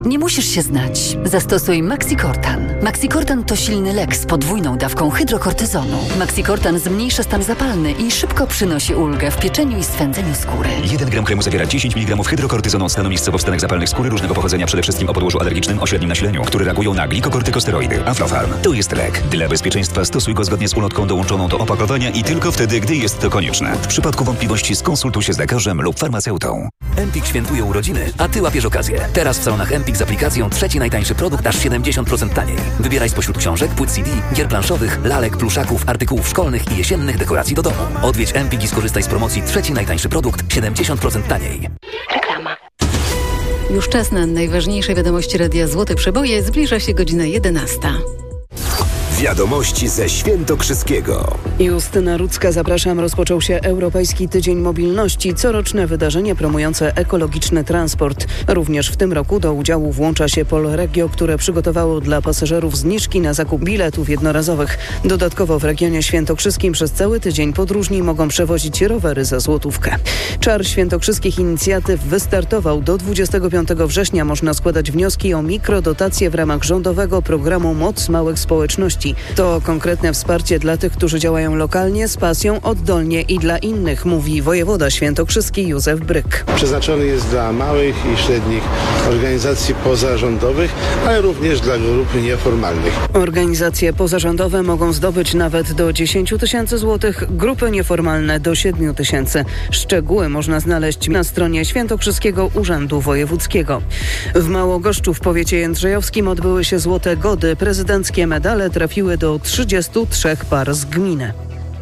Nie musisz się znać. Zastosuj Maxicortan. Maxicortan to silny lek z podwójną dawką hydrokortyzonu. Maxicortan zmniejsza stan zapalny i szybko przynosi ulgę w pieczeniu i swędzeniu skóry. 1 gram kremu zawiera 10 mg hydrokortyzonu od stanu miejscowo-wstanek zapalnych skóry różnego pochodzenia, przede wszystkim o podłożu alergicznym o średnim nasileniu, które reagują na glikokortykosteroidy. Aflofarm to jest lek. Dla bezpieczeństwa stosuj go zgodnie z ulotką dołączoną do opakowania i tylko wtedy, gdy jest to konieczne. W przypadku wątpliwości skonsultuj się z lekarzem lub farmaceutą. Empik świętuje urodziny, a Ty łapiesz okazję. Teraz w salonach Empik z aplikacją trzeci najtańszy produkt aż 70% taniej. Wybieraj spośród książek, płyt CD, gier planszowych, lalek, pluszaków, artykułów szkolnych i jesiennych dekoracji do domu. Odwiedź Empik i skorzystaj z promocji trzeci najtańszy produkt 70% taniej. Reklama. Już czas na najważniejsze wiadomości Radia Złote Przeboje. Zbliża się godzina 11. Wiadomości ze Świętokrzyskiego. Justyna Rudzka, zapraszam. Rozpoczął się Europejski Tydzień Mobilności, coroczne wydarzenie promujące ekologiczny transport. Również w tym roku do udziału włącza się Polregio, które przygotowało dla pasażerów zniżki na zakup biletów jednorazowych. Dodatkowo w regionie świętokrzyskim przez cały tydzień podróżni mogą przewozić rowery za złotówkę. Czar świętokrzyskich inicjatyw wystartował. Do 25 września można składać wnioski o mikrodotacje w ramach rządowego programu Moc Małych Społeczności. To konkretne wsparcie dla tych, którzy działają lokalnie, z pasją, oddolnie i dla innych, mówi wojewoda świętokrzyski Józef Bryk. Przeznaczony jest dla małych i średnich organizacji pozarządowych, ale również dla grup nieformalnych. Organizacje pozarządowe mogą zdobyć nawet do 10 000 złotych, grupy nieformalne do 7 000. Szczegóły można znaleźć na stronie Świętokrzyskiego Urzędu Wojewódzkiego. W Małogoszczu w powiecie jędrzejowskim odbyły się Złote Gody. Prezydenckie medale trafiły do 33 par z gminy.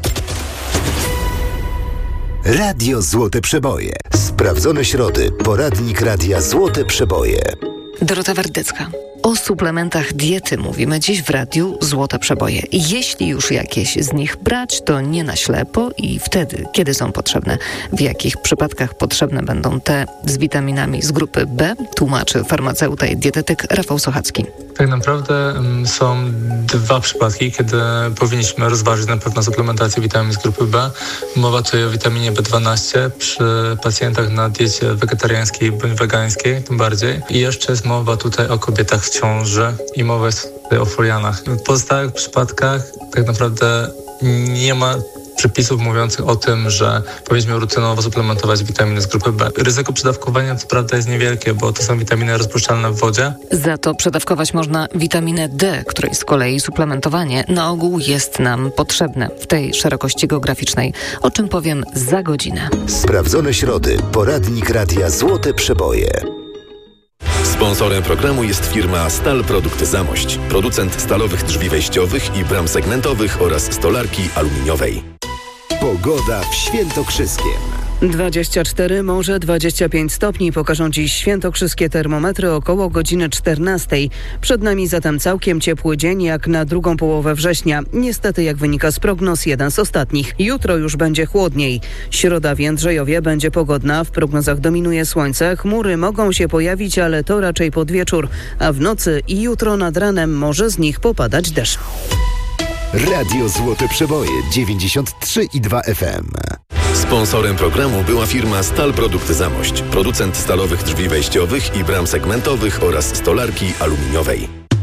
Radio Złote Przeboje. Sprawdzone środy. Poradnik Radia Złote Przeboje. Dorota Wardecka. O suplementach diety mówimy dziś w Radiu Złote Przeboje. Jeśli już jakieś z nich brać, to nie na ślepo i wtedy, kiedy są potrzebne. W jakich przypadkach potrzebne będą te z witaminami z grupy B, tłumaczy farmaceuta i dietetyk Rafał Sochacki. Tak naprawdę są dwa przypadki, kiedy powinniśmy rozważyć na pewno suplementację witamin z grupy B. Mowa tutaj o witaminie B12 przy pacjentach na diecie wegetariańskiej bądź wegańskiej, tym bardziej. I jeszcze jest mowa tutaj o kobietach w ciąży i mowa jest tutaj o folianach. W pozostałych przypadkach tak naprawdę nie ma przepisów mówiących o tym, że powinniśmy rutynowo suplementować witaminy z grupy B. Ryzyko przedawkowania co prawda jest niewielkie, bo to są witaminy rozpuszczalne w wodzie. Za to przedawkować można witaminę D, której z kolei suplementowanie na ogół jest nam potrzebne w tej szerokości geograficznej, o czym powiem za godzinę. Sprawdzone środy. Poradnik Radia Złote Przeboje. Sponsorem programu jest firma Stal Produkt Zamość, producent stalowych drzwi wejściowych i bram segmentowych oraz stolarki aluminiowej. Pogoda w Świętokrzyskiem. 24, może 25 stopni pokażą dziś świętokrzyskie termometry około godziny 14. Przed nami zatem całkiem ciepły dzień jak na drugą połowę września. Niestety, jak wynika z prognoz, jeden z ostatnich. Jutro już będzie chłodniej. Środa w Jędrzejowie będzie pogodna. W prognozach dominuje słońce. Chmury mogą się pojawić, ale to raczej pod wieczór. A w nocy i jutro nad ranem może z nich popadać deszcz. Radio Złote Przeboje 93,2 FM. Sponsorem programu była firma Stal Produkt Zamość, producent stalowych drzwi wejściowych i bram segmentowych oraz stolarki aluminiowej.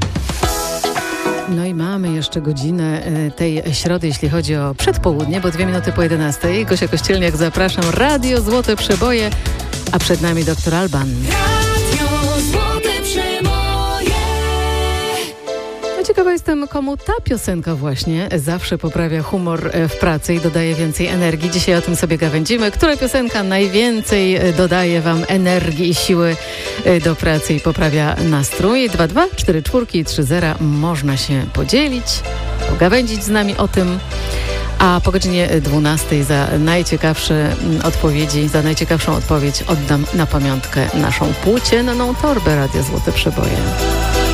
No i mamy jeszcze godzinę tej środy, jeśli chodzi o przedpołudnie, bo 2 minuty po 11. Gosia Kościelniak, zapraszam. Radio Złote Przeboje, a przed nami dr Alban. Ciekawa jestem, komu ta piosenka właśnie zawsze poprawia humor w pracy i dodaje więcej energii. Dzisiaj o tym sobie gawędzimy. Która piosenka najwięcej dodaje wam energii i siły do pracy i poprawia nastrój? 22443 można się podzielić, pogawędzić z nami o tym. A po godzinie 12 za najciekawszą odpowiedź oddam na pamiątkę naszą płócienną torbę Radia Złote Przeboje.